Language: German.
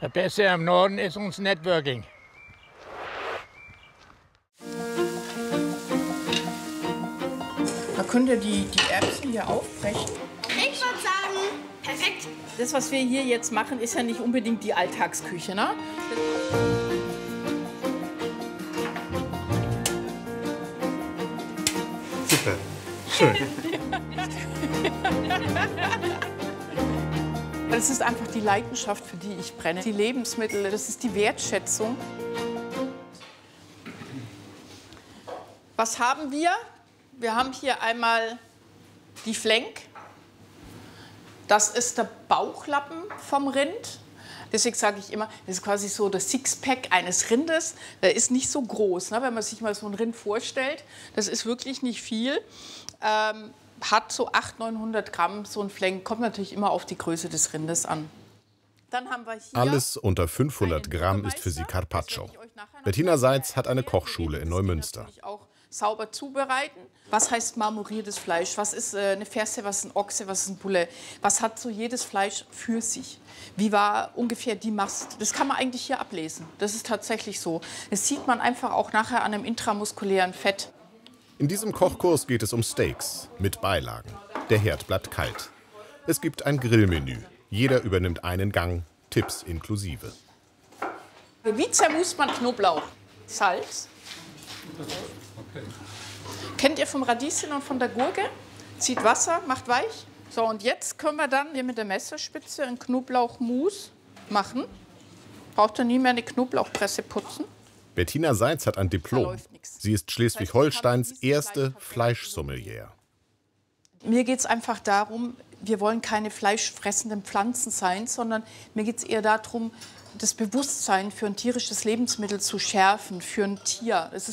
Das Beste am Norden ist uns Networking. Da könnt ihr die Erbsen hier aufbrechen. Ich würde sagen, perfekt. Das, was wir hier jetzt machen, ist ja nicht unbedingt die Alltagsküche, ne? Super, schön. Das ist einfach die Leidenschaft, für die ich brenne. Die Lebensmittel, das ist die Wertschätzung. Was haben wir? Wir haben hier einmal die Flenk. Das ist der Bauchlappen vom Rind. Deswegen sage ich immer, das ist quasi so das Sixpack eines Rindes. Der ist nicht so groß, ne? Wenn man sich mal so ein Rind vorstellt. Das ist wirklich nicht viel. Hat so 800, 900 Gramm, so ein Flenk. Kommt natürlich immer auf die Größe des Rindes an. Dann haben wir hier Alles unter 500 Gramm ist für sie Carpaccio. Bettina Seitz hat eine Kochschule in Neumünster. Auch sauber zubereiten. Was heißt marmoriertes Fleisch? Was ist eine Ferse, was ist ein Ochse, was ist ein Bulle? Was hat so jedes Fleisch für sich? Wie war ungefähr die Mast? Das kann man eigentlich hier ablesen. Das ist tatsächlich so. Das sieht man einfach auch nachher an einem intramuskulären Fett. In diesem Kochkurs geht es um Steaks mit Beilagen. Der Herd bleibt kalt. Es gibt ein Grillmenü. Jeder übernimmt einen Gang, Tipps inklusive. Wie zermust man Knoblauch? Salz. Okay. Kennt ihr vom Radieschen und von der Gurke? Zieht Wasser, macht weich. So, und jetzt können wir dann hier mit der Messerspitze ein Knoblauchmus machen. Braucht ihr nie mehr eine Knoblauchpresse putzen. Bettina Seitz hat ein Diplom. läuft nix. Sie ist Schleswig-Holsteins erste Fleischsommelier. Mir geht es einfach darum, wir wollen keine fleischfressenden Pflanzen sein, sondern mir geht es eher darum, das Bewusstsein für ein tierisches Lebensmittel zu schärfen, für ein Tier. Es ist